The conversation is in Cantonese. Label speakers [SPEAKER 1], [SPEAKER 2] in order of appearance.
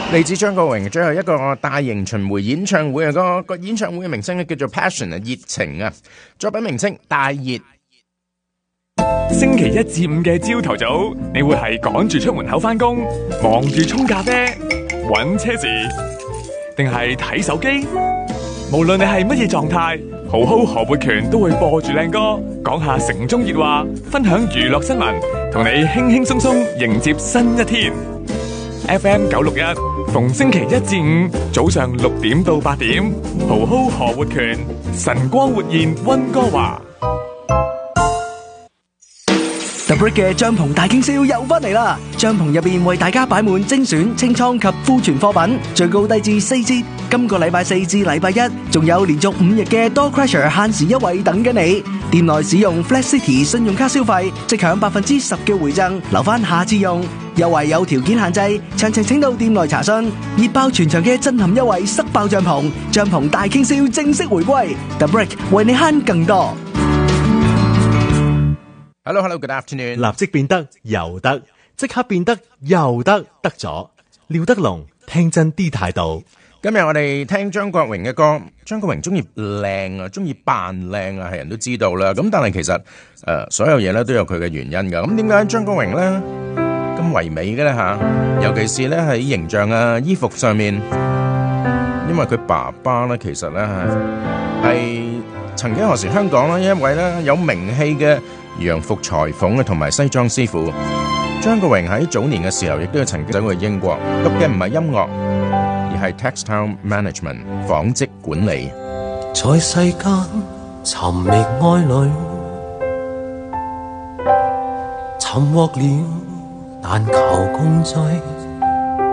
[SPEAKER 1] 嚟自張國榮最後一個大型巡迴演唱會啊，個演唱會嘅名稱咧叫做 Passion 啊，熱情啊，作品名稱大熱。
[SPEAKER 2] 星期一至五嘅朝頭早，你會係趕住出門口返工，忙住沖咖啡、搵車匙，定係睇手機？無論你係乜嘢狀態，好好何活拳都會播住靚歌，講下城中熱話，分享娛樂新聞，同你輕輕鬆鬆迎接新一天。FM 961，逢星期一至五早上6點到8點，好好何活拳，晨光活現溫哥華。
[SPEAKER 3] The Brick 嘅帳篷大傾銷又翻嚟啦！帳篷入邊為大家擺滿精選清倉及庫存貨品，最高低至4折。今個禮拜4至禮拜1，仲有連續5日嘅 Door Crusher 限時優惠等緊你。店內使用 Flash City 信用卡消費，即享10%嘅回贈，留翻下次用。優惠有條件限制，詳情請到店內查詢。熱爆全場嘅震撼優惠，塞爆帳篷，帳篷大傾銷正式回歸。The Brick 為你慳更多。
[SPEAKER 1] Hello，good afternoon。
[SPEAKER 4] 立即變得又得，即刻變得又得，得咗。廖德龍聽真啲態度。
[SPEAKER 1] 今日我哋聽張國榮嘅歌，張國榮中意靚啊，中意扮靚啊，係人都知道啦。咁但係其實所有嘢咧都有佢嘅原因噶。咁點解張國榮咧咁唯美嘅咧吓？尤其是咧喺形象啊、衣服上面，因為佢爸爸咧其實咧係曾經何時香港咧一位咧有名氣嘅洋服裁縫啊，同埋西裝師傅。張國榮喺早年嘅時候，亦都有曾經走過去英國，讀嘅唔係音樂，而係 textile management 紡織管理。
[SPEAKER 5] 在世間尋覓愛侶，尋獲了但求共聚。